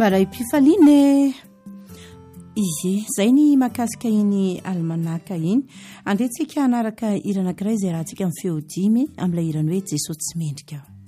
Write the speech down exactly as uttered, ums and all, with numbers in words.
maray pifaliane izy zay ny makasika iny almanaka iny andretsika anaraka iranankiray zay raha antsika amin'ny feodimy amin'ilay irany hoe Jesosy tsy mendrika.